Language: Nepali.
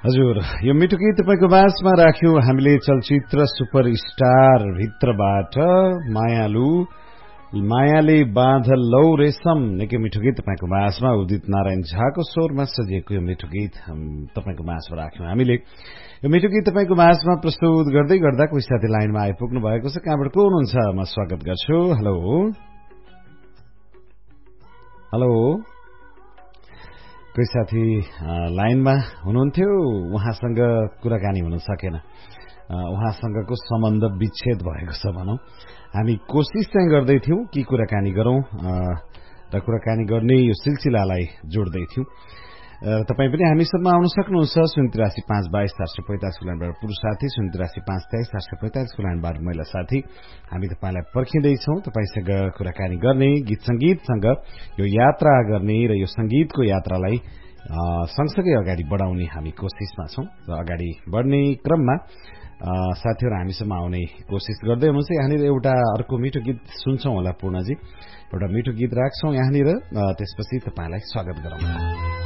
हजुर, यो मिठो गीत तपाईको बासमा राख्यौं हामीले चलचित्र सुपरस्टार भित्रबाट मायालु मायाले बाँधलौ रेशम निकै मिठो गीत तपाईको बासमा उदित नारायण झाको स्वरमा सजिएको यो मिठो गीत तपाईको बासमा राख्यौं हामीले। यो मिठो गीत तपाईको बासमा प्रस्तुत गर्दै गर्दा कोही साथी लाइनमा आइपुग्नु भएको छ। कहाँबाट को हुनुहुन्छ म स्वागत गर्छु। हेलो हेलो, कोही साथी लाइनमा हुनुहुन्थ्यो, उहाँसँग कुराकानी हुन सकेन, उहाँसँगको सम्बन्ध विच्छेद भएको छ भनौं। हामी कोशिश चाहिँ गर्दैथ्यौं कि कुराकानी गरौं र कुराकानी गर्ने यो सिलसिलालाई जोड्दै थियौं। तपाई पनि हामीसम्म आउन सक्नुहुन्छ 083524745 लाइनबाट पुरुष साथी, 083524745 लाइनबाट महिला साथी। हामी तपाईलाई पर्खिँदैछौं, तपाईसँग कुराकानी गर्ने, गीत संगीतसँग यो यात्रा गर्ने र यो संगीतको यात्रालाई सँगसँगै अगाडि बढाउने हामी कोशिशमा छौं। र अगाडि बढ्ने क्रममा साथीहरु हामीसम्म आउने कोशिश गर्दै हुनुहुन्छ। यहाँनिर एउटा अर्को मिठो गीत सुन्छौं होला पूर्णजी, एउटा मिठो गीत राख्छौं यहाँनिर, त्यसपछि तपाईलाई स्वागत गरौँ।